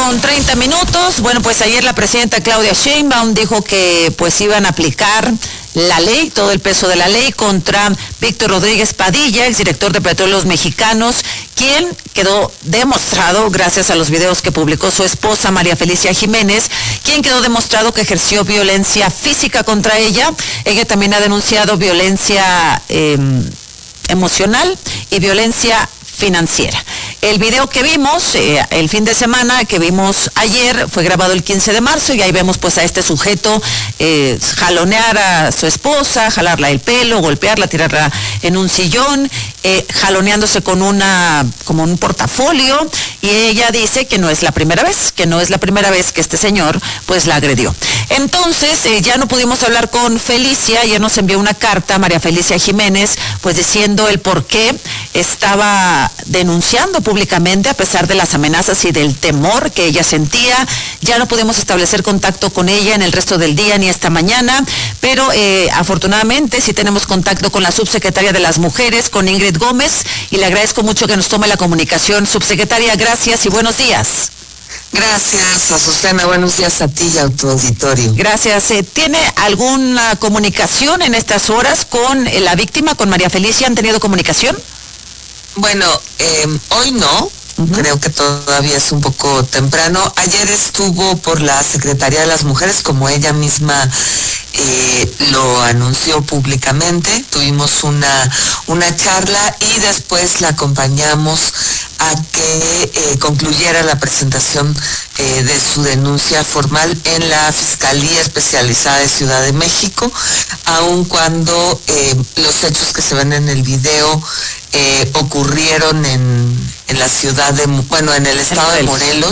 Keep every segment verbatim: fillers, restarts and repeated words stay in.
con treinta minutos. Bueno, pues ayer la presidenta Claudia Sheinbaum dijo que pues iban a aplicar la ley, todo el peso de la ley contra Víctor Rodríguez Padilla, exdirector de Petróleos Mexicanos, quien quedó demostrado, gracias a los videos que publicó su esposa María Felicia Jiménez, quien quedó demostrado que ejerció violencia física contra ella. Ella también ha denunciado violencia eh, emocional y violencia financiera. El video que vimos eh, el fin de semana, que vimos ayer, fue grabado el quince de marzo y ahí vemos pues a este sujeto eh, jalonear a su esposa, jalarla el pelo, golpearla, tirarla en un sillón, eh, jaloneándose con una, como un portafolio, y ella dice que no es la primera vez, que no es la primera vez que este señor pues la agredió. Entonces eh, ya no pudimos hablar con Felicia, ella nos envió una carta, María Felicia Jiménez, pues diciendo el por qué estaba denunciando públicamente a pesar de las amenazas y del temor que ella sentía. Ya no pudimos establecer contacto con ella en el resto del día ni esta mañana, pero eh, afortunadamente sí tenemos contacto con la subsecretaria de las Mujeres, con Ingrid Gómez, y le agradezco mucho que nos tome la comunicación. Subsecretaria, gracias y buenos días. Gracias, Azucena. Buenos días a ti y a tu auditorio. Gracias. Eh, ¿Tiene alguna comunicación en estas horas con eh, la víctima, con María Felicia? ¿Han tenido comunicación? Bueno, eh, hoy no, uh-huh. Creo que todavía es un poco temprano. Ayer estuvo por la Secretaría de las Mujeres, como ella misma eh, lo anunció públicamente. Tuvimos una, una charla y después la acompañamos a que eh, concluyera la presentación eh, de su denuncia formal en la Fiscalía Especializada de Ciudad de México, aun cuando eh, los hechos que se ven en el video eh, ocurrieron en, en la ciudad de, bueno, en el estado de Morelos.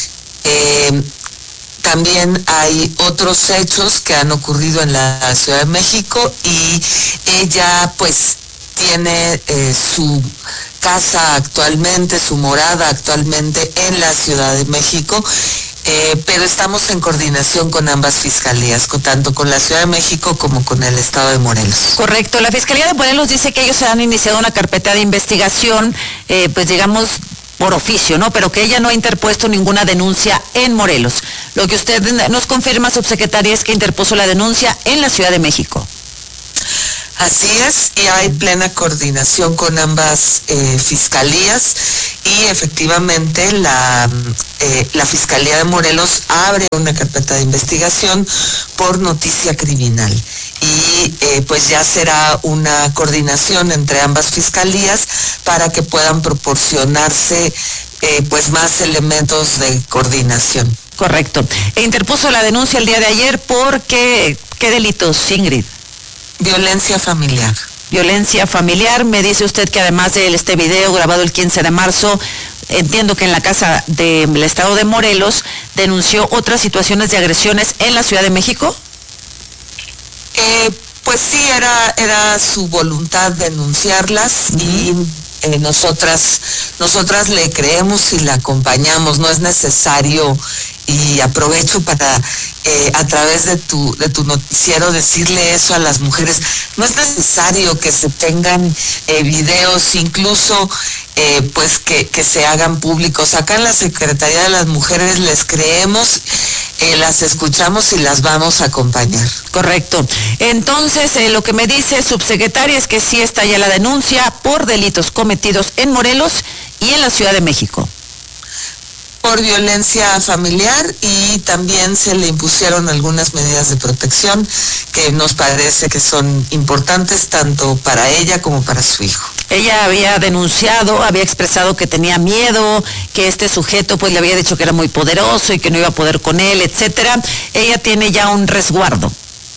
Eh, también hay otros hechos que han ocurrido en la Ciudad de México y ella pues tiene eh, su casa actualmente, su morada actualmente en la Ciudad de México, eh, pero estamos en coordinación con ambas fiscalías, con, tanto con la Ciudad de México como con el estado de Morelos. Correcto, la Fiscalía de Morelos dice que ellos han iniciado una carpeta de investigación, eh, pues digamos por oficio, ¿no? Pero que ella no ha interpuesto ninguna denuncia en Morelos. Lo que usted nos confirma, subsecretaria, es que interpuso la denuncia en la Ciudad de México. Así es, y hay plena coordinación con ambas eh, fiscalías y efectivamente la, eh, la Fiscalía de Morelos abre una carpeta de investigación por noticia criminal y eh, pues ya será una coordinación entre ambas fiscalías para que puedan proporcionarse eh, pues más elementos de coordinación. Correcto. E interpuso la denuncia el día de ayer por qué, ¿qué delitos, Ingrid? Violencia familiar. Violencia familiar. Me dice usted que además de este video grabado el quince de marzo, entiendo que en la casa del estado de Morelos denunció otras situaciones de agresiones en la Ciudad de México. Eh, pues sí, era, era su voluntad denunciarlas uh-huh. y eh, nosotras, nosotras le creemos y la acompañamos. No es necesario, y aprovecho para eh, a través de tu de tu noticiero decirle eso a las mujeres. No es necesario que se tengan eh, videos, incluso eh, pues que, que se hagan públicos. Acá en la Secretaría de las Mujeres les creemos, eh, las escuchamos y las vamos a acompañar. Correcto. Entonces, eh, lo que me dice, subsecretaria, es que sí está ya la denuncia por delitos cometidos en Morelos y en la Ciudad de México. Por violencia familiar, y también se le impusieron algunas medidas de protección que nos parece que son importantes tanto para ella como para su hijo. Ella había denunciado, había expresado que tenía miedo, que este sujeto pues le había dicho que era muy poderoso y que no iba a poder con él, etcétera. Ella tiene ya un resguardo.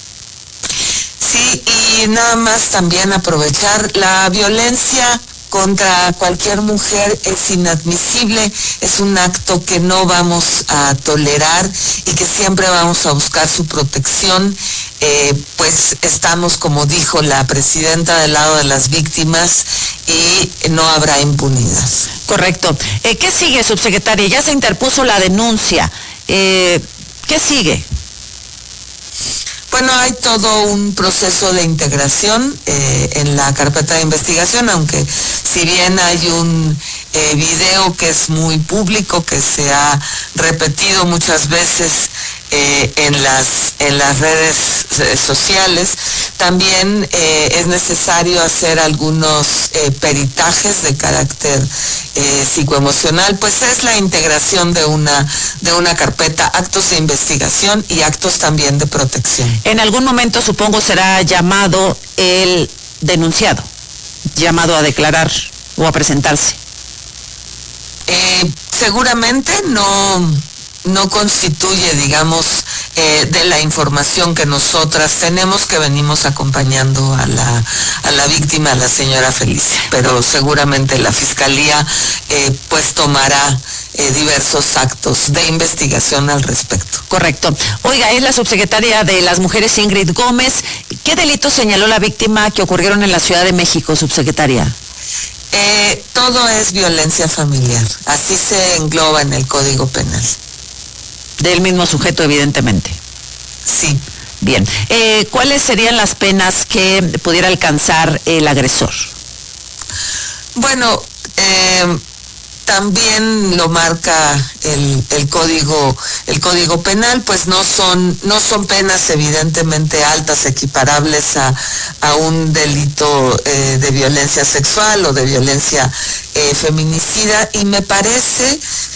Sí, y nada más también aprovechar la violencia contra cualquier mujer es inadmisible, es un acto que no vamos a tolerar y que siempre vamos a buscar su protección. Eh, pues estamos, como dijo la presidenta, del lado de las víctimas y no habrá impunidad. Correcto. Eh, ¿Qué sigue, subsecretaria? Ya se interpuso la denuncia. Eh, ¿Qué sigue? Bueno, hay todo un proceso de integración eh, en la carpeta de investigación, aunque si bien hay un eh, video que es muy público, que se ha repetido muchas veces eh, en las en las redes eh, sociales. También eh, es necesario hacer algunos eh, peritajes de carácter eh, psicoemocional, pues es la integración de una de una carpeta, actos de investigación y actos también de protección. En algún momento, supongo, será llamado el denunciado, llamado a declarar o a presentarse. Eh, seguramente no, no constituye, digamos, eh, de la información que nosotras tenemos, que venimos acompañando a la, a la víctima, a la señora Felicia, pero seguramente la Fiscalía eh, pues tomará eh, diversos actos de investigación al respecto. Correcto. Oiga, es la subsecretaria de las Mujeres, Ingrid Gómez. ¿Qué delitos señaló la víctima que ocurrieron en la Ciudad de México, subsecretaria? Eh, todo es violencia familiar, así se engloba en el Código Penal. Del mismo sujeto, evidentemente. Sí. Bien. Eh, ¿Cuáles serían las penas que pudiera alcanzar el agresor? Bueno, eh, también lo marca el, el código el código penal, pues no son no son penas evidentemente altas, equiparables a, a un delito eh, de violencia sexual o de violencia eh, feminicida, y me parece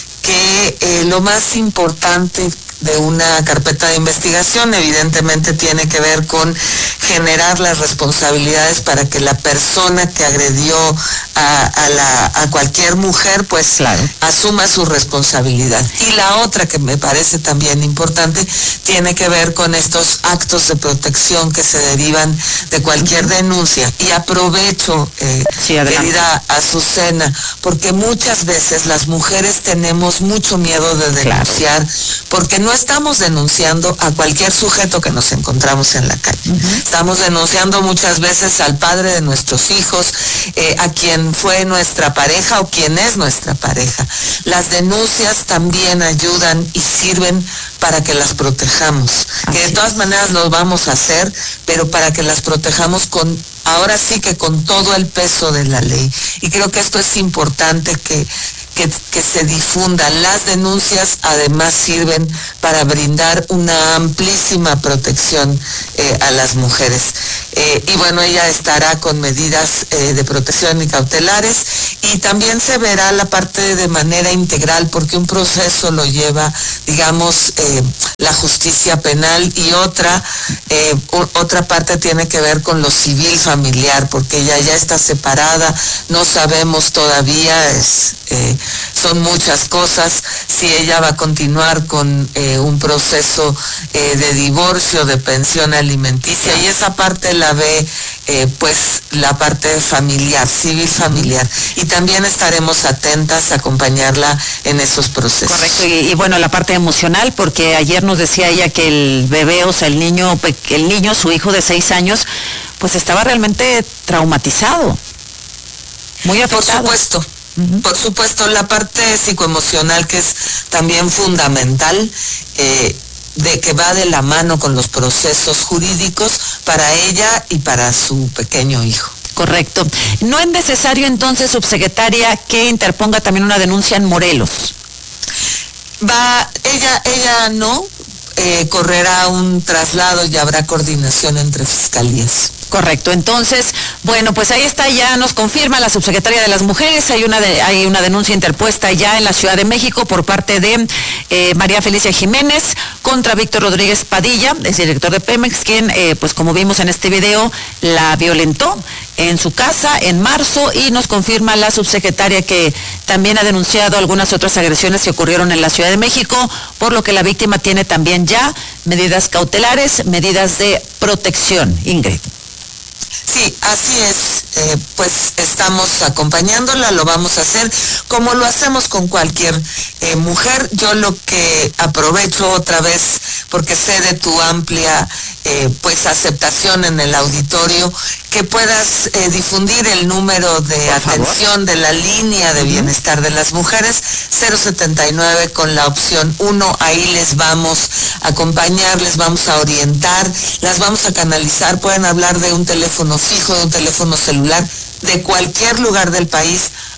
que eh, lo más importante de una carpeta de investigación evidentemente tiene que ver con generar las responsabilidades para que la persona que agredió a, a, la, a cualquier mujer pues claro, asuma su responsabilidad. Y la otra que me parece también importante tiene que ver con estos actos de protección que se derivan de cualquier uh-huh. denuncia. Y aprovecho, eh, sí, querida Azucena, porque muchas veces las mujeres tenemos mucho miedo de denunciar, claro, porque no estamos denunciando a cualquier sujeto que nos encontramos en la calle. Uh-huh. Estamos denunciando muchas veces al padre de nuestros hijos, eh, a quien fue nuestra pareja o quien es nuestra pareja. Las denuncias también ayudan y sirven para que las protejamos, Así que de todas es. maneras lo vamos a hacer, pero para que las protejamos con, ahora sí que con todo el peso de la ley. Y creo que esto es importante que Que, que se difundan. Las denuncias además sirven para brindar una amplísima protección eh, a las mujeres. Eh, y bueno, ella estará con medidas eh, de protección y cautelares, y también se verá la parte de manera integral, porque un proceso lo lleva, digamos, eh, la justicia penal, y otra, eh, otra parte tiene que ver con lo civil familiar, porque ella ya está separada, no sabemos todavía, es, eh, son muchas cosas, si ella va a continuar con eh, un proceso eh, de divorcio, de pensión alimenticia, y esa parte la ve eh, pues la parte familiar, civil familiar, y también estaremos atentas a acompañarla en esos procesos. Correcto, y, y bueno, la parte emocional, porque ayer nos decía ella que el bebé, o sea, el niño, el niño, su hijo de seis años, pues estaba realmente traumatizado, muy afectado. Por supuesto. Uh-huh. Por supuesto, la parte psicoemocional, que es también fundamental, eh, de que va de la mano con los procesos jurídicos para ella y para su pequeño hijo. Correcto. ¿No es necesario entonces, subsecretaria, que interponga también una denuncia en Morelos? Va, ella, ella no, eh, correrá un traslado y habrá coordinación entre fiscalías. Correcto. Entonces, bueno, pues ahí está, ya nos confirma la subsecretaria de las Mujeres, hay una de, hay una denuncia interpuesta ya en la Ciudad de México por parte de eh, María Felicia Jiménez contra Víctor Rodríguez Padilla, es director de Pemex, quien, eh, pues como vimos en este video, la violentó en su casa en marzo, y nos confirma la subsecretaria que también ha denunciado algunas otras agresiones que ocurrieron en la Ciudad de México, por lo que la víctima tiene también ya medidas cautelares, medidas de protección. Ingrid. Sí, así es, eh, pues estamos acompañándola, lo vamos a hacer como lo hacemos con cualquier eh, mujer. Yo lo que aprovecho otra vez, porque sé de tu amplia eh, pues aceptación en el auditorio, que puedas eh, difundir el número de Por atención favor. de la línea de bienestar de las mujeres, cero setenta y nueve con la opción uno, ahí les vamos a acompañar, les vamos a orientar, las vamos a canalizar, pueden hablar de un teléfono fijo, de un teléfono celular, de cualquier lugar del país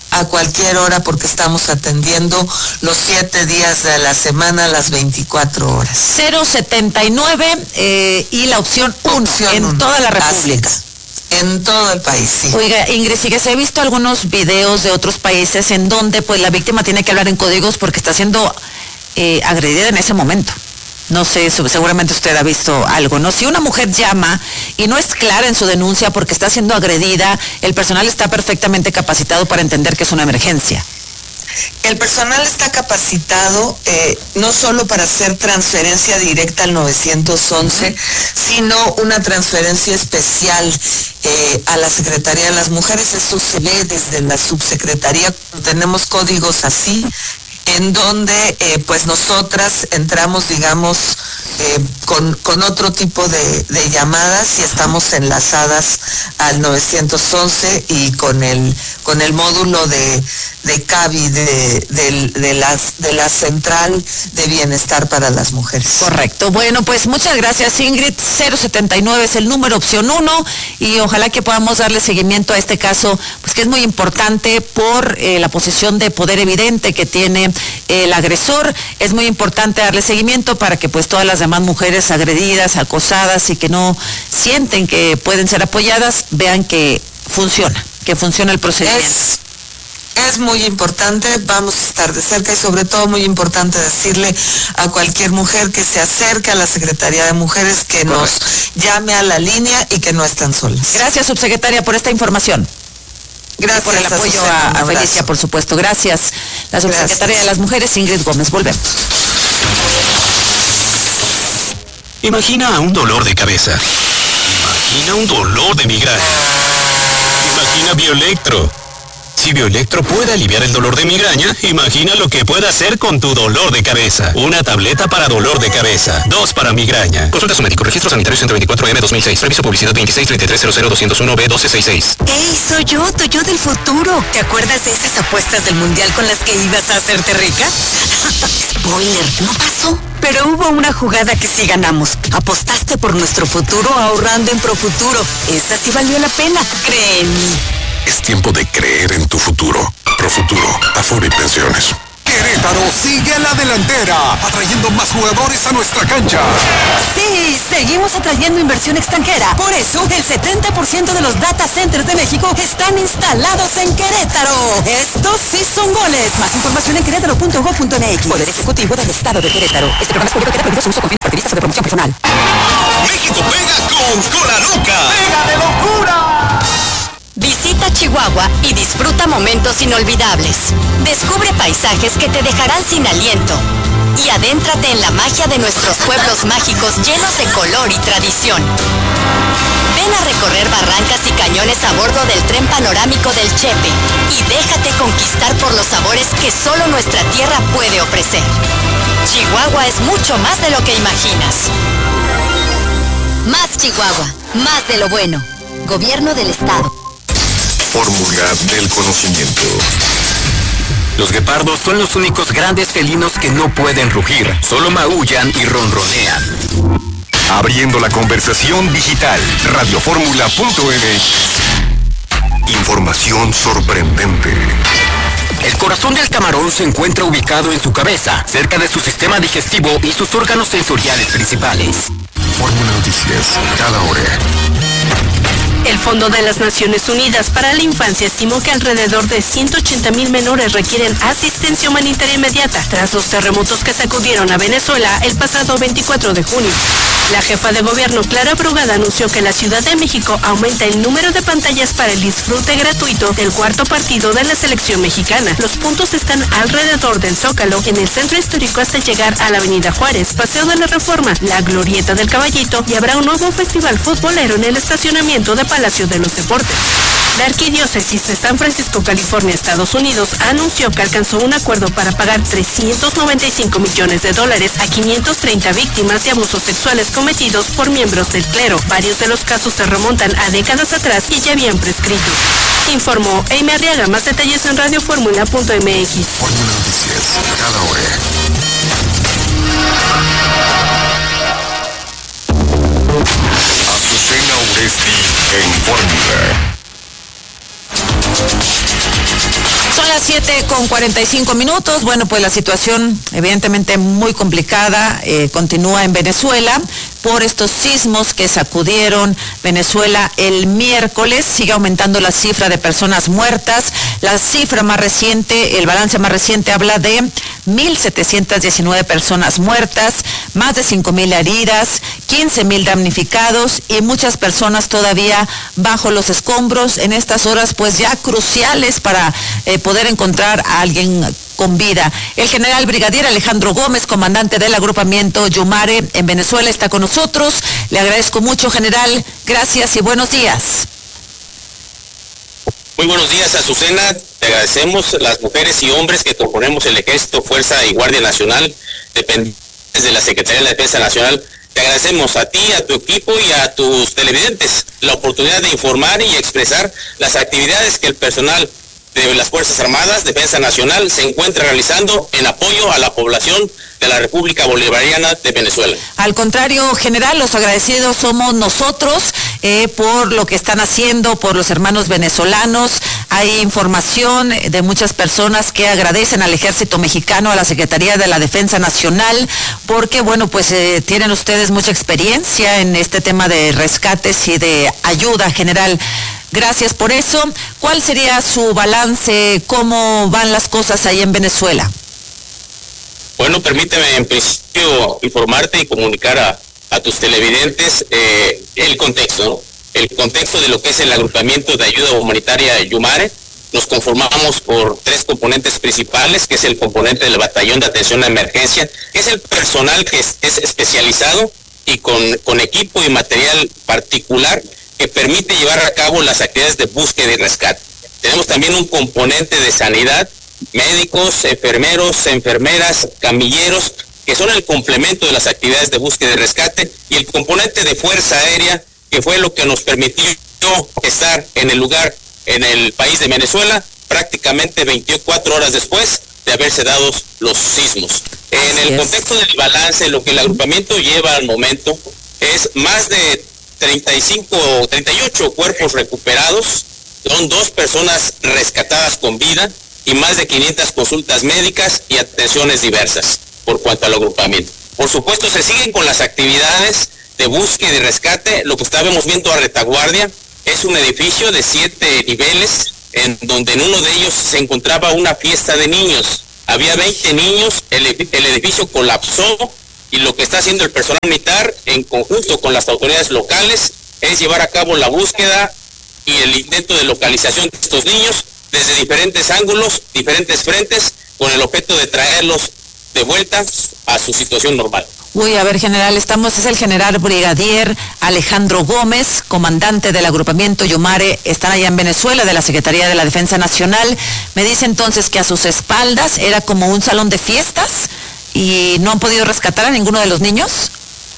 a cualquier hora porque estamos atendiendo los siete días de la semana, las veinticuatro horas. cero setenta y nueve eh, y la opción uno en uno. Toda la República. En todo el país, sí. Oiga, Ingrid, sí que se he visto algunos videos de otros países en donde pues la víctima tiene que hablar en códigos porque está siendo eh, agredida en ese momento. No sé, seguramente usted ha visto algo, ¿no? Si una mujer llama y no es clara en su denuncia porque está siendo agredida, el personal está perfectamente capacitado para entender que es una emergencia. El personal está capacitado eh, no solo para hacer transferencia directa al nueve once, sino una transferencia especial eh, a la Secretaría de las Mujeres. Esto se ve desde la subsecretaría. Tenemos códigos así, en donde eh, pues nosotras entramos, digamos, eh, con, con otro tipo de, de llamadas y estamos enlazadas al nueve once y con el con el módulo de, de CABI, de, de, de, las, de la Central de Bienestar para las Mujeres. Correcto. Bueno, pues muchas gracias, Ingrid. cero setenta y nueve es el número, opción uno, y ojalá que podamos darle seguimiento a este caso, pues que es muy importante por eh, la posición de poder evidente que tiene el agresor. Es muy importante darle seguimiento para que pues todas las demás mujeres agredidas, acosadas y que no sienten que pueden ser apoyadas, vean que funciona, que funciona el procedimiento. Es, es muy importante, vamos a estar de cerca y sobre todo muy importante decirle a cualquier mujer que se acerque a la Secretaría de Mujeres que Correcto. Nos llame a la línea y que no están solas. Gracias, subsecretaria, por esta información. Gracias por el apoyo a, a Felicia, por supuesto. Gracias. La subsecretaria Gracias. de las Mujeres, Ingrid Gómez. Volvemos. Imagina un dolor de cabeza. Imagina un dolor de migraña. Imagina Bioelectro. Si Bioelectro puede aliviar el dolor de migraña, imagina lo que puede hacer con tu dolor de cabeza. Una tableta para dolor de cabeza, dos para migraña. Consulta a su médico. Registro sanitario ciento veinticuatro M dos mil seis. Reviso publicidad veintiséis treinta y tres cero cero doscientos uno B doce sesenta y seis. ¡Ey, soy yo, tu yo del futuro! ¿Te acuerdas de esas apuestas del mundial con las que ibas a hacerte rica? Spoiler, no pasó. Pero hubo una jugada que sí ganamos. Apostaste por nuestro futuro ahorrando en Profuturo. Esa sí valió la pena, cree en mí. Es tiempo de creer en tu futuro. Profuturo, Afore y Pensiones. Querétaro sigue en la delantera, atrayendo más jugadores a nuestra cancha. Sí, seguimos atrayendo inversión extranjera. Por eso, el setenta por ciento de los data centers de México están instalados en Querétaro. Estos sí son goles. Más información en querétaro punto gob punto m x. Poder Ejecutivo del Estado de Querétaro. Este programa es público, queda prohibido su uso con fines partidistas o de promoción personal. México pega con Cola Loca. ¡Pega de locura! Visita Chihuahua y disfruta momentos inolvidables. Descubre paisajes que te dejarán sin aliento. Y adéntrate en la magia de nuestros pueblos mágicos llenos de color y tradición. Ven a recorrer barrancas y cañones a bordo del tren panorámico del Chepe y déjate conquistar por los sabores que solo nuestra tierra puede ofrecer. Chihuahua es mucho más de lo que imaginas. Más Chihuahua, más de lo bueno. Gobierno del Estado. Fórmula del conocimiento. Los guepardos son los únicos grandes felinos que no pueden rugir, solo maullan y ronronean. Abriendo la conversación digital, radioformula punto m x. Información sorprendente. El corazón del camarón se encuentra ubicado en su cabeza, cerca de su sistema digestivo y sus órganos sensoriales principales. Fórmula Noticias, cada hora. El Fondo de las Naciones Unidas para la Infancia estimó que alrededor de ciento ochenta mil menores requieren asistencia humanitaria inmediata tras los terremotos que sacudieron a Venezuela el pasado veinticuatro de junio. La jefa de gobierno, Clara Brugada, anunció que la Ciudad de México aumenta el número de pantallas para el disfrute gratuito del cuarto partido de la selección mexicana. Los puntos están alrededor del Zócalo, en el centro histórico hasta llegar a la Avenida Juárez, Paseo de la Reforma, la Glorieta del Caballito, y habrá un nuevo festival futbolero en el estacionamiento de Palacio de los Deportes. La Arquidiócesis de San Francisco, California, Estados Unidos, anunció que alcanzó un acuerdo para pagar trescientos noventa y cinco millones de dólares a quinientas treinta víctimas de abusos sexuales cometidos por miembros del clero. Varios de los casos se remontan a décadas atrás y ya habían prescrito. Informó Amy Arriaga. Más detalles en radioformula punto m x. Fórmula Noticias, cada hora. Azucena Uresti en Fórmula. Son siete con cuarenta y cinco minutos. Bueno, pues la situación evidentemente muy complicada eh, continúa en Venezuela por estos sismos que sacudieron Venezuela el miércoles. Sigue aumentando la cifra de personas muertas. La cifra más reciente, el balance más reciente habla de mil setecientas diecinueve personas muertas, más de cinco mil heridas, quince mil damnificados y muchas personas todavía bajo los escombros en estas horas pues ya cruciales para eh, poder encontrar a alguien con vida. El general brigadier Alejandro Gómez, comandante del agrupamiento Yumare en Venezuela, está con nosotros. Le agradezco mucho, general. Gracias y buenos días. Muy buenos días, Azucena. Te agradecemos las mujeres y hombres que componemos el Ejército, Fuerza y Guardia Nacional, dependientes de la Secretaría de la Defensa Nacional. Te agradecemos a ti, a tu equipo y a tus televidentes la oportunidad de informar y expresar las actividades que el personal de las Fuerzas Armadas, Defensa Nacional, se encuentra realizando en apoyo a la población de la República Bolivariana de Venezuela. Al contrario, general, los agradecidos somos nosotros eh, por lo que están haciendo por los hermanos venezolanos. Hay información de muchas personas que agradecen al Ejército Mexicano, a la Secretaría de la Defensa Nacional, porque, bueno, pues eh, tienen ustedes mucha experiencia en este tema de rescates y de ayuda, general. Gracias por eso. ¿Cuál sería su balance? ¿Cómo van las cosas ahí en Venezuela? Bueno, permíteme en principio informarte y comunicar a, a tus televidentes eh, el contexto, ¿no? El contexto de lo que es el agrupamiento de ayuda humanitaria Yumare. Nos conformamos por tres componentes principales, que es el componente del batallón de atención a emergencia, que es el personal que es, es especializado y con, con equipo y material particular que permite llevar a cabo las actividades de búsqueda y rescate. Tenemos también un componente de sanidad, médicos, enfermeros, enfermeras, camilleros, que son el complemento de las actividades de búsqueda y rescate, y el componente de fuerza aérea, que fue lo que nos permitió estar en el lugar, en el país de Venezuela, prácticamente veinticuatro horas después de haberse dado los sismos. En el contexto del balance, lo que el agrupamiento lleva al momento es más de treinta y cinco, treinta y ocho cuerpos recuperados, son dos personas rescatadas con vida y más de quinientas consultas médicas y atenciones diversas por cuanto al agrupamiento. Por supuesto, se siguen con las actividades de búsqueda y rescate. Lo que estábamos viendo a retaguardia es un edificio de siete niveles, en donde en uno de ellos se encontraba una fiesta de niños. Había veinte niños, el, el edificio colapsó, y lo que está haciendo el personal militar en conjunto con las autoridades locales es llevar a cabo la búsqueda y el intento de localización de estos niños desde diferentes ángulos, diferentes frentes, con el objeto de traerlos de vuelta a su situación normal. Uy, a ver, general, estamos, es el general brigadier Alejandro Gómez, comandante del agrupamiento Yumare, están allá en Venezuela, de la Secretaría de la Defensa Nacional. Me dice entonces que a sus espaldas era como un salón de fiestas y no han podido rescatar a ninguno de los niños.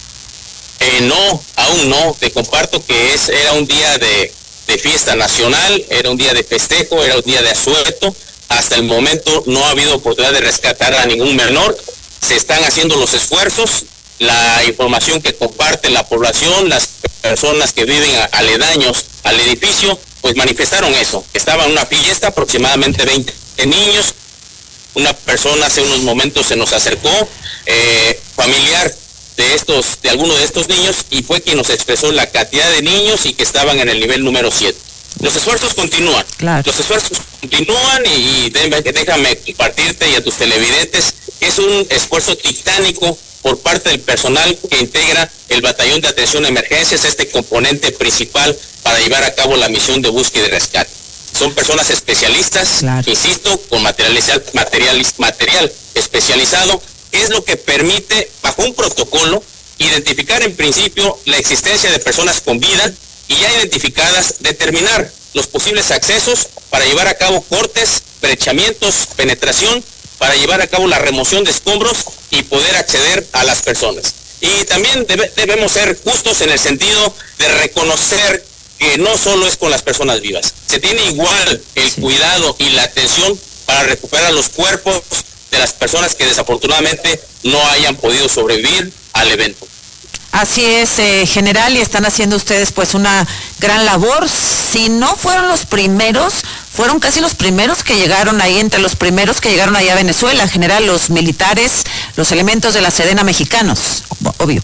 Eh, no, aún no. Te comparto que es era un día de, de fiesta nacional, era un día de festejo, era un día de asueto. Hasta el momento no ha habido oportunidad de rescatar a ningún menor. Se están haciendo los esfuerzos. La información que comparte la población, las personas que viven aledaños al edificio, pues manifestaron eso. Estaba en una fiesta, aproximadamente veinte niños. Una persona hace unos momentos se nos acercó, eh, familiar de estos, de alguno de estos niños, y fue quien nos expresó la cantidad de niños y que estaban en el nivel número siete. Los esfuerzos continúan, claro. Los esfuerzos continúan y, y déjame, déjame compartirte y a tus televidentes, es un esfuerzo titánico por parte del personal que integra el batallón de atención a emergencias, este componente principal para llevar a cabo la misión de búsqueda y rescate. Son personas especialistas, claro. Insisto, con material, material, material especializado, es lo que permite, bajo un protocolo, identificar en principio la existencia de personas con vida y ya identificadas, determinar los posibles accesos para llevar a cabo cortes, brechamientos, penetración, para llevar a cabo la remoción de escombros y poder acceder a las personas. Y también debe, debemos ser justos en el sentido de reconocer que no solo es con las personas vivas, se tiene igual el sí. cuidado y la atención para recuperar los cuerpos de las personas que desafortunadamente no hayan podido sobrevivir al evento. Así es, eh, general, y están haciendo ustedes pues una gran labor. Si no fueron los primeros, fueron casi los primeros que llegaron ahí, entre los primeros que llegaron ahí a Venezuela, general, los militares, los elementos de la Sedena mexicanos, obvio.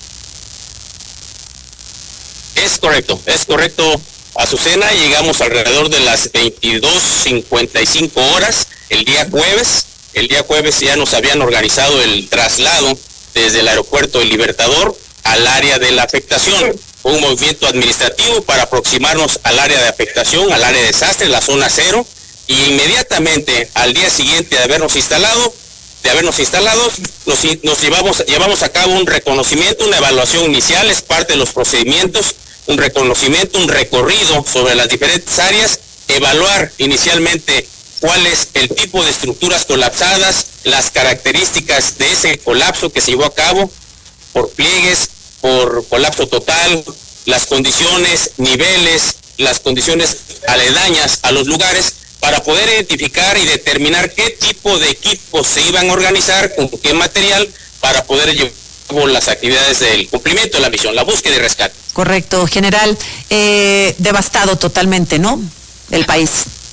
Es correcto, es correcto, Azucena. Llegamos alrededor de las veintidós cincuenta y cinco horas el día jueves. El día jueves ya nos habían organizado el traslado desde el aeropuerto El Libertador al área de la afectación. Fue un movimiento administrativo para aproximarnos al área de afectación, al área de desastre, la zona cero, y inmediatamente al día siguiente de habernos instalado, de habernos instalados, nos, nos llevamos, llevamos a cabo un reconocimiento, una evaluación inicial, es parte de los procedimientos, un reconocimiento, un recorrido sobre las diferentes áreas, evaluar inicialmente cuál es el tipo de estructuras colapsadas, las características de ese colapso que se llevó a cabo, por pliegues, por colapso total, las condiciones, niveles, las condiciones aledañas a los lugares, para poder identificar y determinar qué tipo de equipos se iban a organizar, con qué material, para poder llevar las actividades del cumplimiento de la misión, la búsqueda y rescate. Correcto, general. Eh, devastado totalmente, ¿no? El país.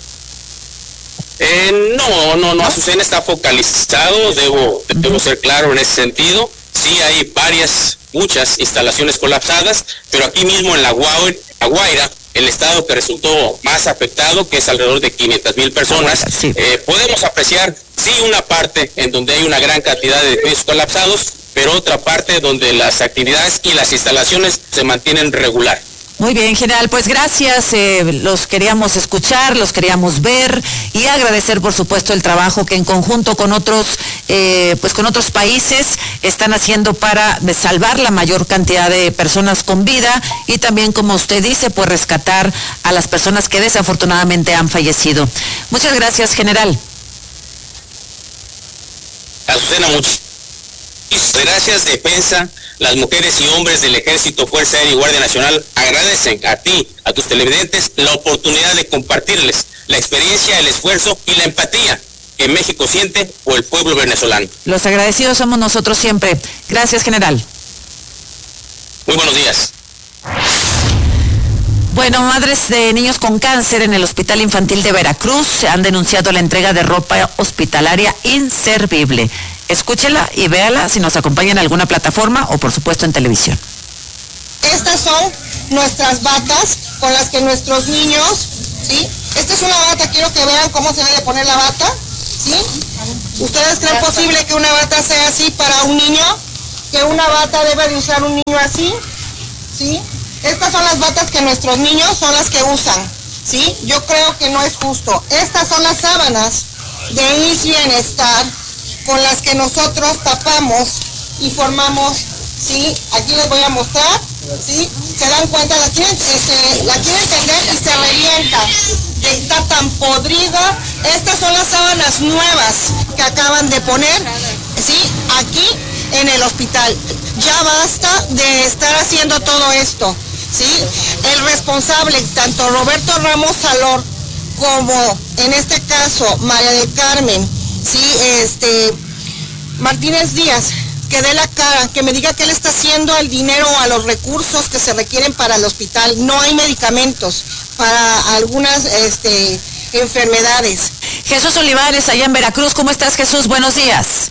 Eh, no, no, no, Azucena está focalizado, debo, debo ser claro en ese sentido. Sí hay varias, muchas instalaciones colapsadas, pero aquí mismo en La Guaira, La Guaira, el estado que resultó más afectado, que es alrededor de quinientas mil personas, sí. eh, podemos apreciar, sí, una parte en donde hay una gran cantidad de edificios colapsados, pero otra parte donde las actividades y las instalaciones se mantienen regular. Muy bien, general, pues gracias, eh, los queríamos escuchar, los queríamos ver y agradecer, por supuesto, el trabajo que en conjunto con otros, eh, pues con otros países están haciendo para salvar la mayor cantidad de personas con vida y también, como usted dice, pues rescatar a las personas que desafortunadamente han fallecido. Muchas gracias, general. Azucena, muchas gracias. Defensa, las mujeres y hombres del Ejército, Fuerza Aérea y Guardia Nacional agradecen a ti, a tus televidentes, la oportunidad de compartirles la experiencia, el esfuerzo y la empatía que México siente por el pueblo venezolano. Los agradecidos somos nosotros siempre. Gracias, general. Muy buenos días. Bueno, madres de niños con cáncer en el Hospital Infantil de Veracruz han denunciado la entrega de ropa hospitalaria inservible. Escúchela y véala si nos acompaña en alguna plataforma o por supuesto en televisión. Estas son nuestras batas con las que nuestros niños, ¿sí? Esta es una bata, quiero que vean cómo se debe poner la bata, ¿sí? ¿Ustedes creen posible que una bata sea así para un niño? ¿Que una bata debe de usar un niño así? ¿Sí? Estas son las batas que nuestros niños son las que usan, ¿sí? Yo creo que no es justo. Estas son las sábanas de I S Bienestar con las que nosotros tapamos y formamos, ¿sí? Aquí les voy a mostrar, ¿sí? Se dan cuenta, la quieren, este, la quieren tender y se revienta. Está tan podrida. Estas son las sábanas nuevas que acaban de poner, ¿sí? Aquí en el hospital. Ya basta de estar haciendo todo esto, ¿sí? El responsable, tanto Roberto Ramos Salor como en este caso María del Carmen, sí, este Martínez Díaz, que dé la cara, que me diga qué le está haciendo al dinero o a los recursos que se requieren para el hospital. No hay medicamentos para algunas este, enfermedades. Jesús Olivares, allá en Veracruz. ¿Cómo estás, Jesús? Buenos días.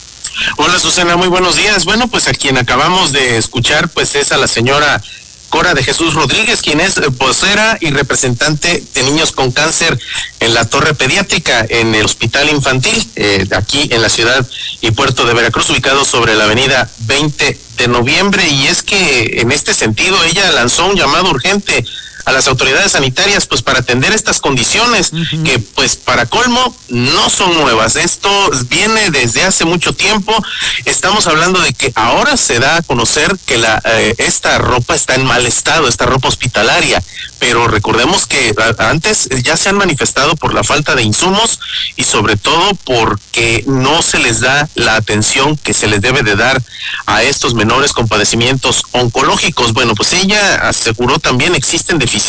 Hola, Susana, muy buenos días. Bueno, pues a quien acabamos de escuchar, pues es a la señora Cora de Jesús Rodríguez, quien es vocera y representante de niños con cáncer en la torre pediátrica en el Hospital Infantil, eh, aquí en la ciudad y puerto de Veracruz, ubicado sobre la avenida veinte de noviembre, y es que en este sentido ella lanzó un llamado urgente a las autoridades sanitarias, pues para atender estas condiciones, uh-huh. que pues para colmo no son nuevas. Esto viene desde hace mucho tiempo. Estamos hablando de que ahora se da a conocer que la eh, esta ropa está en mal estado, esta ropa hospitalaria, pero recordemos que antes ya se han manifestado por la falta de insumos y sobre todo porque no se les da la atención que se les debe de dar a estos menores con padecimientos oncológicos. Bueno, pues ella aseguró también existen deficiencias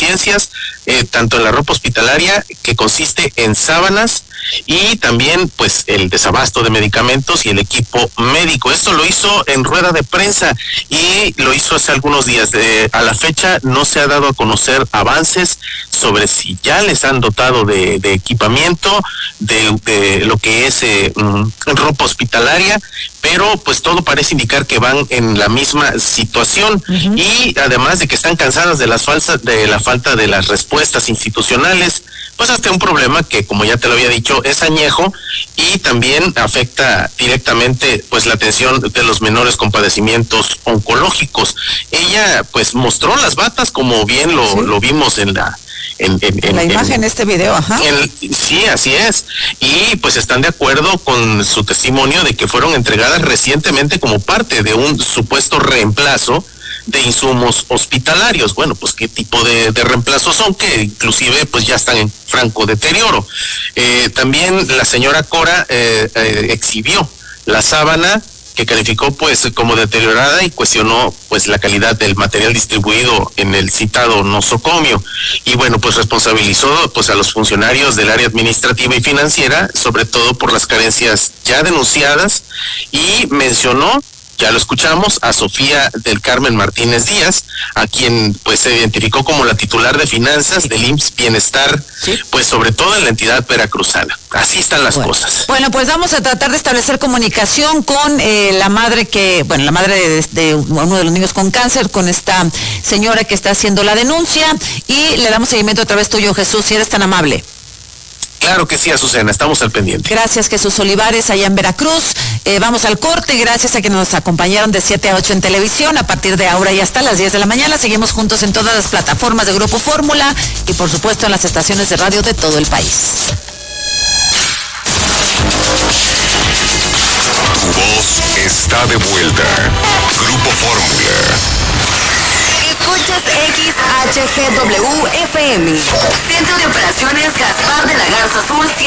eh, tanto en la ropa hospitalaria, que consiste en sábanas, y también pues el desabasto de medicamentos y el equipo médico. Esto lo hizo en rueda de prensa y lo hizo hace algunos días. De, a la fecha no se ha dado a conocer a avances sobre si ya les han dotado de, de equipamiento, de, de lo que es eh, ropa hospitalaria, pero pues todo parece indicar que van en la misma situación. Uh-huh. Y además de que están cansadas de las falsas, de la falta de las respuestas institucionales, pues hasta un problema que, como ya te lo había dicho, es añejo y también afecta directamente pues la atención de los menores con padecimientos oncológicos. Ella pues mostró las batas, como bien lo, sí. lo vimos en la En, en, en la en, imagen en este video, ajá. En, sí, así es. Y pues están de acuerdo con su testimonio de que fueron entregadas recientemente como parte de un supuesto reemplazo de insumos hospitalarios. Bueno, pues qué tipo de, de reemplazos son, que inclusive pues ya están en franco deterioro. Eh, también la señora Cora eh, eh, exhibió la sábana, que calificó pues como deteriorada y cuestionó pues la calidad del material distribuido en el citado nosocomio. Y bueno, pues responsabilizó pues a los funcionarios del área administrativa y financiera, sobre todo por las carencias ya denunciadas, y mencionó, ya lo escuchamos, a Sofía del Carmen Martínez Díaz, a quien pues se identificó como la titular de finanzas del I M S S Bienestar, ¿sí? Pues sobre todo en la entidad veracruzana. Así están las bueno. cosas. Bueno, pues vamos a tratar de establecer comunicación con eh, la madre que, bueno, la madre de, de uno de los niños con cáncer, con esta señora que está haciendo la denuncia, y le damos seguimiento a través tuyo, Jesús, si eres tan amable. Claro que sí, Azucena, estamos al pendiente. Gracias, Jesús Olivares, allá en Veracruz. Eh, vamos al corte, gracias a que nos acompañaron de siete a ocho en televisión. A partir de ahora y hasta las diez de la mañana seguimos juntos en todas las plataformas de Grupo Fórmula y por supuesto en las estaciones de radio de todo el país. Tu voz está de vuelta. Grupo Fórmula. Escuchas X H G W F M. Centro de Operaciones Gaspar de la Garza Azul